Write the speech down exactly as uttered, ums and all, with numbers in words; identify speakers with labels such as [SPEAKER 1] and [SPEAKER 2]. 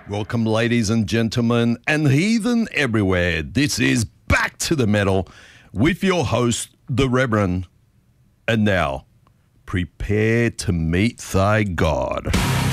[SPEAKER 1] Welcome, ladies and gentlemen, and heathen everywhere. This is Back to the Metal with your host, the Reverend. And now, prepare to meet thy God.